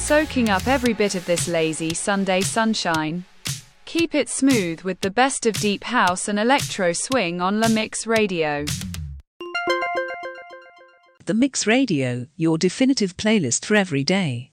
soaking up every bit of this lazy Sunday sunshine. Keep it smooth with the best of deep house and electro swing on La Mix Radio. The Mix Radio, your definitive playlist for every day.